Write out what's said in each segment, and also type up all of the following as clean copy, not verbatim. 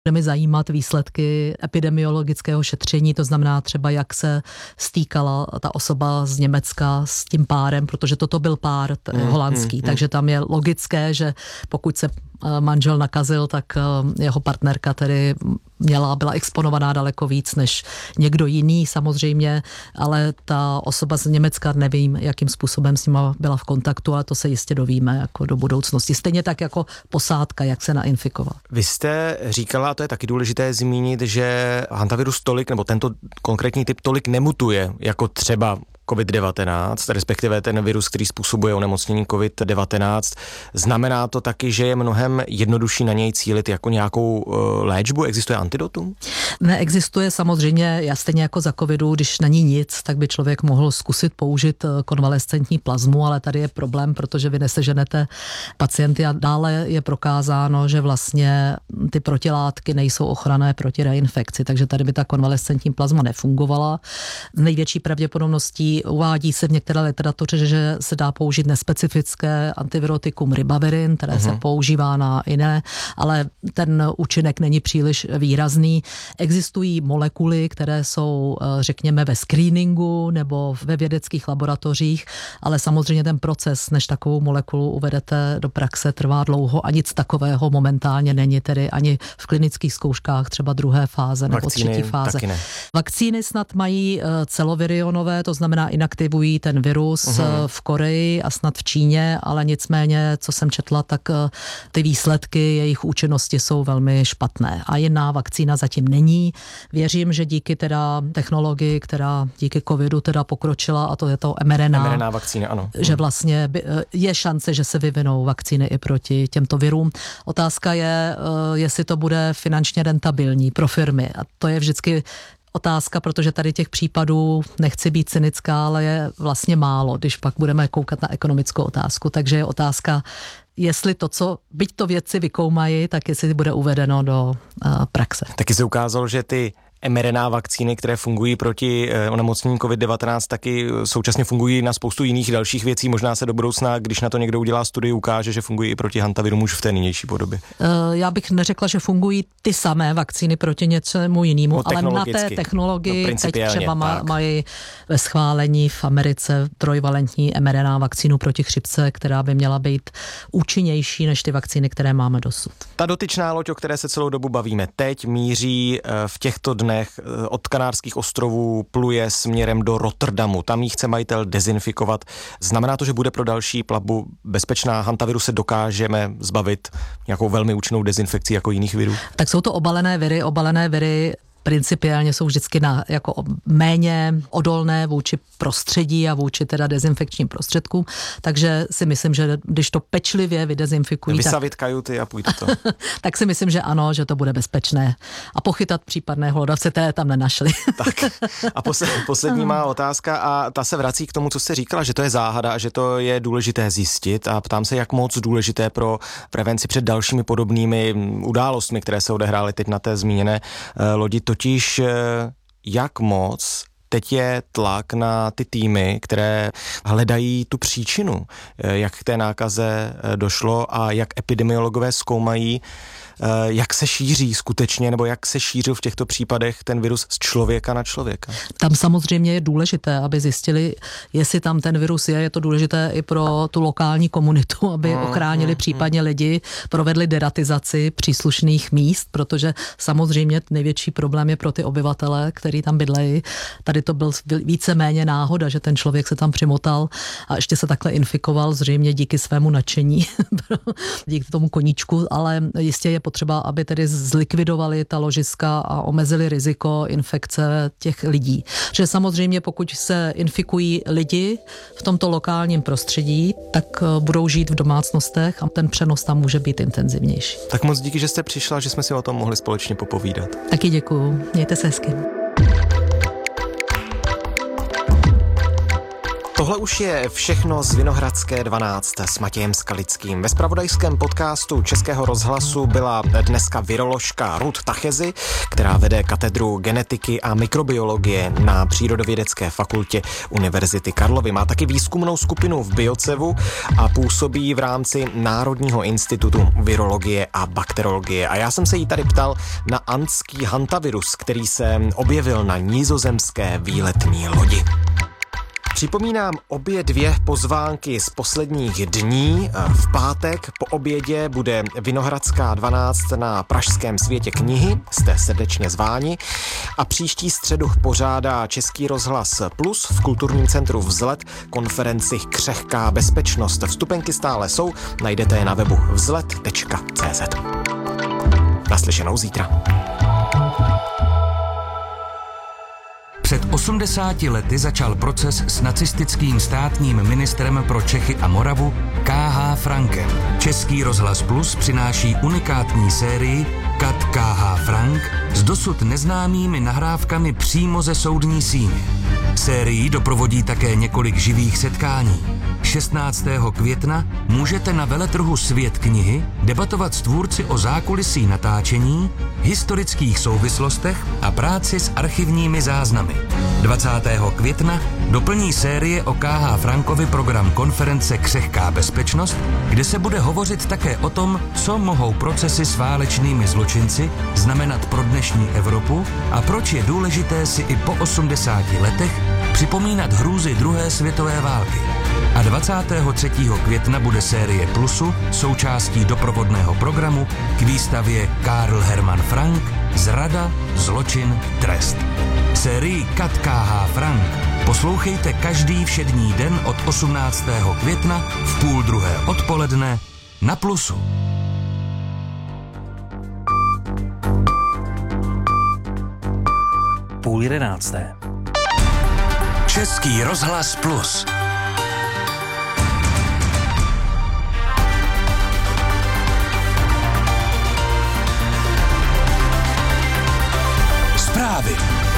Bude mi zajímat výsledky epidemiologického šetření, to znamená třeba, jak se stýkala ta osoba z Německa s tím párem, protože toto byl pár holandský, takže tam je logické, že pokud se manžel nakazil, tak jeho partnerka tedy byla exponovaná daleko víc než někdo jiný samozřejmě, ale ta osoba z Německa, nevím, jakým způsobem s nima byla v kontaktu, ale to se jistě dovíme jako do budoucnosti. Stejně tak jako posádka, jak se nainfikovala. Vy jste říkala, a to je taky důležité zmínit, že hantavirus tolik, nebo tento konkrétní typ tolik nemutuje, jako třeba COVID-19, respektive ten virus, který způsobuje onemocnění COVID-19. Znamená to taky, že je mnohem jednodušší na něj cílit jako nějakou léčbu? Existuje antidotum? Neexistuje samozřejmě, stejně jako za covidu, když není nic, tak by člověk mohl zkusit použít konvalescentní plazmu, ale tady je problém, protože vy neseženete pacienty a dále je prokázáno, že vlastně ty protilátky nejsou ochranné proti reinfekci, takže tady by ta konvalescentní plazma nefungovala. Největší pravděpodobností uvádí se v některé literatuře, že se dá použít nespecifické antivirotikum ribavirin, které se používá na jiné, ale ten účinek není příliš výrazný. Existují molekuly, které jsou, řekněme, ve screeningu nebo ve vědeckých laboratořích, ale samozřejmě ten proces, než takovou molekulu uvedete do praxe, trvá dlouho a nic takového momentálně není, tedy ani v klinických zkouškách třeba druhé fáze nebo třetí fáze. Vakcíny snad mají celovirionové, to znamená inaktivují ten virus v Koreji a snad v Číně, ale nicméně, co jsem četla, tak ty výsledky jejich účinnosti jsou velmi špatné. A jiná vakcína zatím není. Věřím, že díky teda technologii, která díky covidu teda pokročila, a to je to mRNA vakcíny, ano. Že vlastně je šance, že se vyvinou vakcíny i proti těmto virům. Otázka je, jestli to bude finančně rentabilní pro firmy. A to je vždycky otázka, protože tady těch případů, nechci být cynická, ale je vlastně málo, když pak budeme koukat na ekonomickou otázku. Takže je otázka, jestli to, co byť to vědci vykoumají, tak jestli bude uvedeno do praxe. Taky se ukázalo, že ty mRNA vakcíny, které fungují proti onemocnění COVID-19, taky současně fungují na spoustu jiných dalších věcí. Možná se do budoucna, když na to někdo udělá studii, ukáže, že fungují i proti hantavirům už v té nynější podobě. Já bych neřekla, že fungují ty samé vakcíny proti něčemu jinému, ale na té technologii teď třeba mají ve schválení v Americe trojvalentní mRNA vakcínu proti chřipce, která by měla být účinnější než ty vakcíny, které máme dosud. Ta dotyčná loď, o které se celou dobu bavíme, teď míří v těchto dnech od Kanárských ostrovů, pluje směrem do Rotterdamu. Tam jí chce majitel dezinfikovat. Znamená to, že bude pro další plavbu bezpečná? Hantavirus se dokážeme zbavit nějakou velmi účinnou dezinfekcí jako jiných virů? Tak jsou to obalené viry principiálně jsou vždycky jako méně odolné vůči prostředí a vůči teda dezinfekčním prostředkům, takže si myslím, že když to pečlivě vydezinfikují, vysavit kajuty a půjde to. Tak si myslím, že ano, že to bude bezpečné. A pochytat případné hlodavce, které tam nenašli. Tak a poslední má otázka a ta se vrací k tomu, co jste říkala, že to je záhada a že to je důležité zjistit a ptám se, jak moc důležité pro prevenci před dalšími podobnými událostmi, které se odehrály teď na té zmíněné lodi. Totiž jak moc teď je tlak na ty týmy, které hledají tu příčinu, jak k té nákaze došlo a jak epidemiologové zkoumají, jak se šíří skutečně, nebo jak se šířil v těchto případech ten virus z člověka na člověka. Tam samozřejmě je důležité, aby zjistili, jestli tam ten virus je to důležité i pro tu lokální komunitu, aby ochránili případně lidi, provedli deratizaci příslušných míst, protože samozřejmě největší problém je pro ty obyvatele, kteří tam bydlejí. Tady to byl víceméně náhoda, že ten člověk se tam přimotal a ještě se takhle infikoval, zřejmě díky svému nadšení, díky tomu koníčku, ale jistě je potřeba, aby tedy zlikvidovali ta ložiska a omezili riziko infekce těch lidí. Že samozřejmě pokud se infikují lidi v tomto lokálním prostředí, tak budou žít v domácnostech a ten přenos tam může být intenzivnější. Tak moc díky, že jste přišla, že jsme si o tom mohli společně popovídat. Taky děkuju. Mějte se hezky. Tohle už je všechno z Vinohradské 12 s Matějem Skalickým. Ve zpravodajském podcastu Českého rozhlasu byla dneska viroložka Ruth Tachezi, která vede katedru genetiky a mikrobiologie na Přírodovědecké fakultě Univerzity Karlovy. Má taky výzkumnou skupinu v Biocevu a působí v rámci Národního institutu virologie a bakteriologie. A já jsem se jí tady ptal na antský hantavirus, který se objevil na nizozemské výletní lodi. Připomínám obě dvě pozvánky z posledních dní. V pátek po obědě bude Vinohradská 12 na Pražském světě knihy. Jste srdečně zváni. A příští středu pořádá Český rozhlas Plus v kulturním centru Vzlet konferenci Křehká bezpečnost. Vstupenky stále jsou, najdete je na webu vzlet.cz. Naslyšenou zítra. Před 80 lety začal proces s nacistickým státním ministrem pro Čechy a Moravu K.H. Frankem. Český rozhlas Plus přináší unikátní sérii Kat K.H. Frank s dosud neznámými nahrávkami přímo ze soudní síně. Sérii doprovodí také několik živých setkání. 16. května můžete na veletrhu Svět knihy debatovat s tvůrci o zákulisí natáčení, historických souvislostech a práci s archivními záznamy. 20. května doplní série o K.H. Frankovi program konference Křehká bezpečnost, kde se bude hovořit také o tom, co mohou procesy s válečnými zločinci znamenat pro dnešní Evropu a proč je důležité si i po 80 letech připomínat hrůzy druhé světové války. A 23. května bude série Plusu součástí doprovodného programu k výstavě Karl Hermann Frank Zrada, zločin, trest. Sérii Kat K.H. Frank poslouchejte každý všední den od 18. května v 12:30 odpoledne na Plusu. Půl 11. Český rozhlas Plus. Zprávy.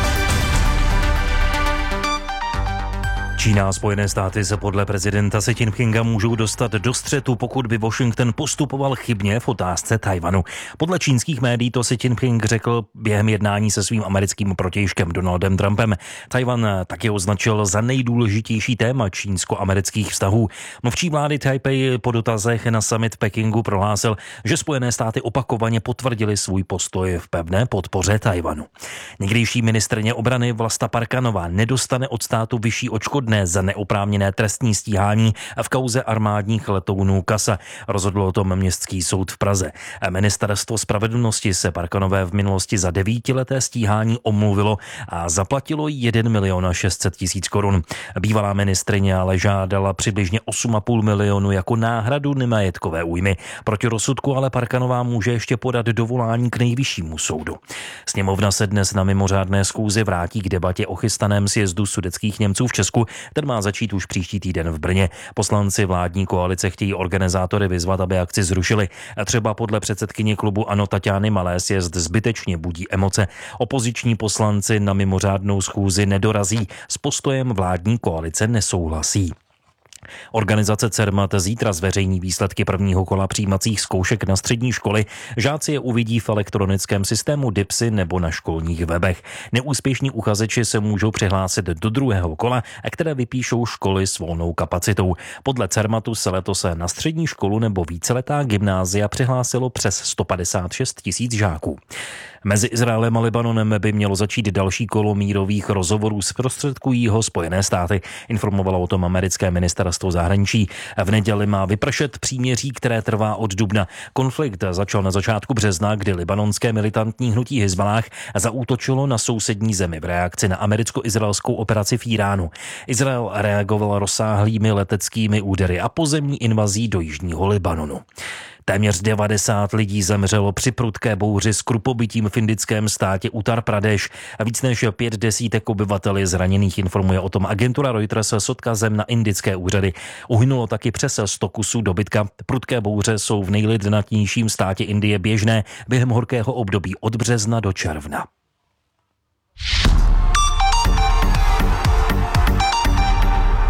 Čína a Spojené státy se podle prezidenta Xi Jinpinga můžou dostat do střetu, pokud by Washington postupoval chybně v otázce Tchaj-wanu. Podle čínských médií to Xi Jinping řekl během jednání se svým americkým protějškem Donaldem Trumpem. Tchaj-wan taky označil za nejdůležitější téma čínsko-amerických vztahů. Mluvčí vlády Taipei po dotazech na summit v Pekingu prohlásil, že Spojené státy opakovaně potvrdili svůj postoj v pevné podpoře Tchaj-wanu. Někdejší ministryně obrany Vlasta Parkanová nedostane od státu vyšší odškodné za neoprávněné trestní stíhání v kauze armádních letounů CASA. Rozhodl o tom městský soud v Praze. Ministerstvo spravedlnosti se Parkanové v minulosti za 9leté stíhání omluvilo a zaplatilo 1 600 000 korun. Bývalá ministryně ale žádala přibližně 8,5 milionu jako náhradu nemajetkové újmy. Proti rozsudku ale Parkanová může ještě podat dovolání k nejvyššímu soudu. Sněmovna se dnes na mimořádné schůzi vrátí k debatě o chystaném sjezdu sudetských Němců v Česku. Ten má začít už příští týden v Brně. Poslanci vládní koalice chtějí organizátory vyzvat, aby akci zrušili. Třeba podle předsedkyně klubu ANO Taťány Malé sjezd zbytečně budí emoce. Opoziční poslanci na mimořádnou schůzi nedorazí. S postojem vládní koalice nesouhlasí. Organizace CERMAT zítra zveřejní výsledky prvního kola přijímacích zkoušek na střední školy. Žáci je uvidí v elektronickém systému DIPSy nebo na školních webech. Neúspěšní uchazeči se můžou přihlásit do druhého kola, které vypíšou školy s volnou kapacitou. Podle CERMATu se letos na střední školu nebo víceletá gymnázia přihlásilo přes 156 000 žáků. Mezi Izraelem a Libanonem by mělo začít další kolo mírových rozhovorů, zprostředkují ho Spojené státy. Informovalo o tom americké ministerstvo zahraničí. V neděli má vypršet příměří, které trvá od dubna. Konflikt začal na začátku března, kdy libanonské militantní hnutí Hizballáh zaútočilo na sousední zemi v reakci na americko-izraelskou operaci v Iránu. Izrael reagoval rozsáhlými leteckými údery a pozemní invazí do jižního Libanonu. Téměř 90 lidí zemřelo při prudké bouři s krupobytím v indickém státě Uttar Pradesh. Víc než 50 obyvatel je zraněných, informuje o tom agentura Reuters s odkazem na indické úřady. Uhynulo taky přes 100 kusů dobytka. Prudké bouře jsou v nejlidnatějším státě Indie běžné během horkého období od března do června.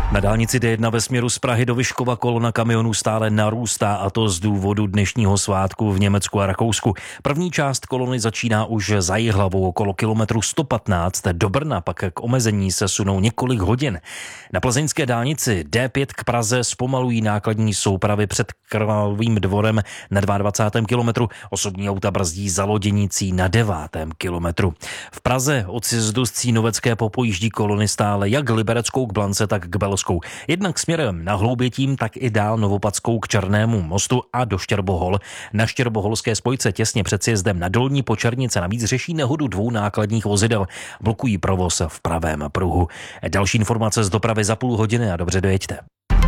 Na dálnici D1 ve směru z Prahy do Vyškova kolona kamionů stále narůstá, a to z důvodu dnešního svátku v Německu a Rakousku. První část kolony začíná už za Jihlavou okolo kilometru 115. Do Brna pak k omezení se sunou několik hodin. Na plzeňské dálnici D5 k Praze zpomalují nákladní soupravy před Královým dvorem na 22. kilometru. Osobní auta brzdí za Loděnicí na 9. kilometru. V Praze od sjezdu z Cínovecké popojíždí kolony stále jak Libereckou k Blance, tak k Belskou. Jednak směrem na Hloubětín, tak i dál Novopadskou k Černému mostu a do Štěrbohol. Na Štěrboholské spojce těsně před sjezdem na Dolní Počernice navíc řeší nehodu 2 nákladních vozidel. Blokují provoz v pravém pruhu. Další informace z dopravy za půl hodiny a dobře dojeďte.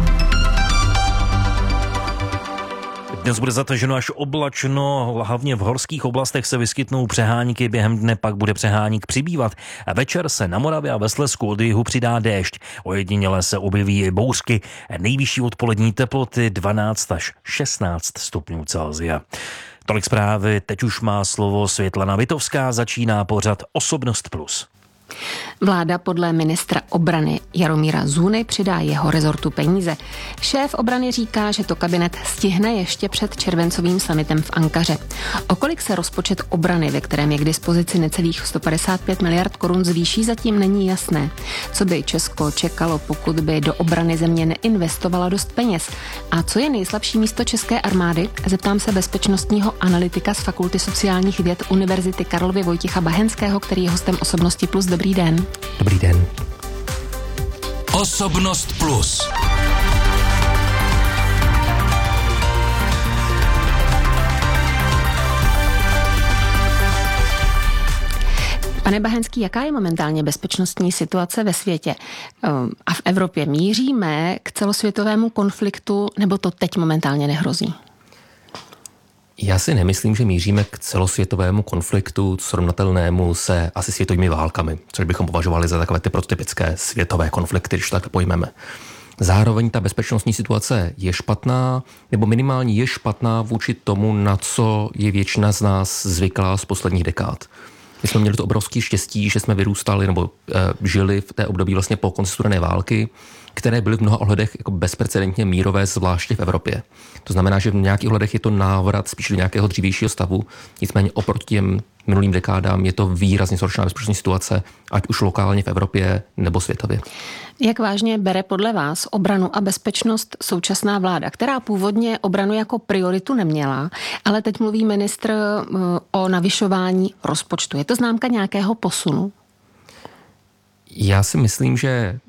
Dnes bude zataženo až oblačno, hlavně v horských oblastech se vyskytnou přehánky, během dne pak bude přeháník přibývat. A večer se na Moravě a ve Slezsku od jihu přidá déšť. Ojediněle se objeví i bouřky. Nejvyšší odpolední teploty 12 až 16 stupňů Celsia. Tolik zprávy, teď už má slovo Světlana Vitovská, začíná pořad Osobnost plus. Vláda podle ministra obrany Jaromíra Zůny přidá jeho rezortu peníze. Šéf obrany říká, že to kabinet stihne ještě před červencovým summitem v Ankaře. O kolik se rozpočet obrany, ve kterém je k dispozici necelých 155 miliard korun, zvýší, zatím není jasné. Co by Česko čekalo, pokud by do obrany země neinvestovala dost peněz? A co je nejslabší místo české armády? Zeptám se bezpečnostního analytika z Fakulty sociálních věd Univerzity Karlovy Vojtěcha Bahenského, který je hostem Osobnosti plus. Dobrý den. Dobrý den. Osobnost plus. Pane Bahenský, jaká je momentálně bezpečnostní situace ve světě a v Evropě? Míříme k celosvětovému konfliktu, nebo to teď momentálně nehrozí? Já si nemyslím, že míříme k celosvětovému konfliktu srovnatelnému se asi světovými válkami, což bychom považovali za takové ty prototypické světové konflikty, když tak pojmeme. Zároveň ta bezpečnostní situace je špatná, nebo minimálně je špatná vůči tomu, na co je většina z nás zvyklá z posledních dekád. My jsme měli to obrovské štěstí, že jsme vyrůstali nebo žili v té období vlastně po konci studené války, které byly v mnoha ohledech jako bezprecedentně mírové, zvláště v Evropě. To znamená, že v nějakých ohledech je to návrat spíš do nějakého dřívějšího stavu, nicméně oproti těm minulým dekádám je to výrazně zhoršená bezpečnostní situace, ať už lokálně v Evropě nebo světově. Jak vážně bere podle vás obranu a bezpečnost současná vláda, která původně obranu jako prioritu neměla, ale teď mluví ministr o navyšování rozpočtu. Je to známka nějakého posunu? Já si myslím, že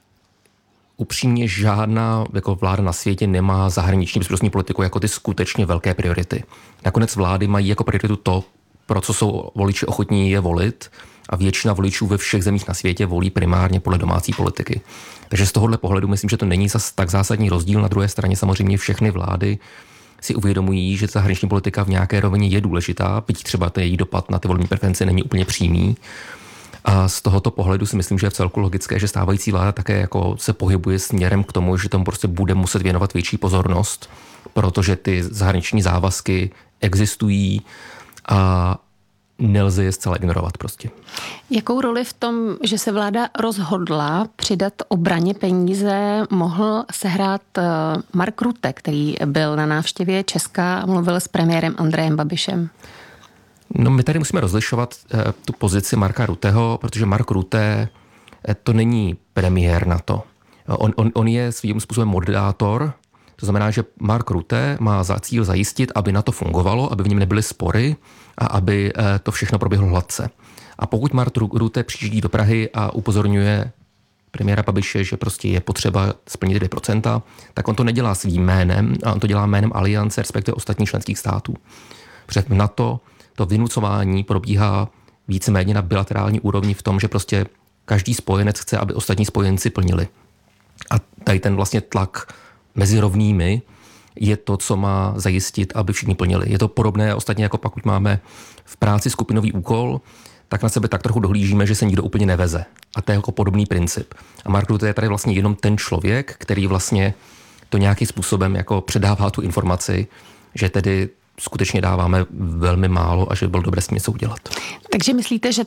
upřímně žádná jako vláda na světě nemá zahraniční bezpečnostní politiku jako ty skutečně velké priority. Nakonec vlády mají jako prioritu to, pro co jsou voliči ochotní je volit, a většina voličů ve všech zemích na světě volí primárně podle domácí politiky. Takže z tohohle pohledu myslím, že to není zas tak zásadní rozdíl. Na druhé straně samozřejmě všechny vlády si uvědomují, že zahraniční politika v nějaké rovině je důležitá, byť třeba ten její dopad na ty volební preference není úplně přímý. A z tohoto pohledu si myslím, že je v celku logické, že stávající vláda také jako se pohybuje směrem k tomu, že tomu prostě bude muset věnovat větší pozornost, protože ty zahraniční závazky existují a nelze je zcela ignorovat prostě. Jakou roli v tom, že se vláda rozhodla přidat obraně peníze, mohl sehrát Mark Rutte, který byl na návštěvě Česka a mluvil s premiérem Andrejem Babišem? No, my tady musíme rozlišovat tu pozici Marka Rutteho, protože Mark Rutte to není premiér NATO. On je svým způsobem moderátor, to znamená, že Mark Rutte má za cíl zajistit, aby NATO fungovalo, aby v něm nebyly spory a aby to všechno proběhlo hladce. A pokud Mark Rutte přijíždí do Prahy a upozorňuje premiéra Babiše, že prostě je potřeba splnit 2%, tak on to nedělá svým jménem, a on to dělá jménem Aliance, respektive ostatních členských států. Protože v NATO to vynucování probíhá víceméně na bilaterální úrovni v tom, že prostě každý spojenec chce, aby ostatní spojenci plnili. A tady ten vlastně tlak mezi rovnými je to, co má zajistit, aby všichni plnili. Je to podobné ostatně, jako pokud máme v práci skupinový úkol, tak na sebe tak trochu dohlížíme, že se nikdo úplně neveze. A to je jako podobný princip. A Mark Rutte je tady vlastně jenom ten člověk, který vlastně to nějakým způsobem jako předává tu informaci, že tedy skutečně dáváme velmi málo a že bylo dobré s tím něco udělat. Takže myslíte, že